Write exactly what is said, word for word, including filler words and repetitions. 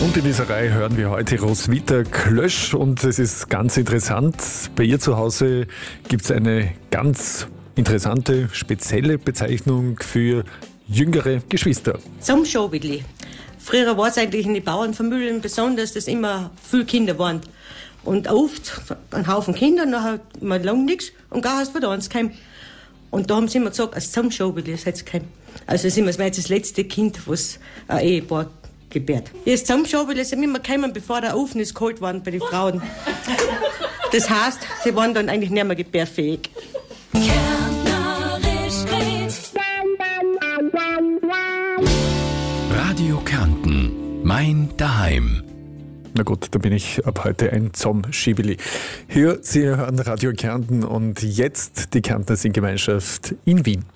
Und in dieser Reihe hören wir heute Roswitha Klösch und es ist ganz interessant. Bei ihr zu Hause gibt es eine ganz interessante, spezielle Bezeichnung für jüngere Geschwister. Zusammenschobidli. Früher war es eigentlich in den Bauernfamilien besonders, dass immer viele Kinder waren. Und oft ein Haufen Kinder, dann hat man lange nichts und gar hast wieder eins gekommen. Und da haben sie immer gesagt, als Zusammenschobidli, das hat es gekommen. Also das war jetzt das letzte Kind, was ein Ehepaar gebärt. Das Zusammenschobidli sind immer gekommen, bevor der Ofen ist kalt war bei den Frauen. Das heißt, sie waren dann eigentlich nicht mehr gebärfähig. Radio Kärnten, mein Daheim. Na gut, da bin ich ab heute ein Zomm-Schibeli. Hier, Sie hören Radio Kärnten und jetzt die Kärntner Singgemeinschaft in Wien.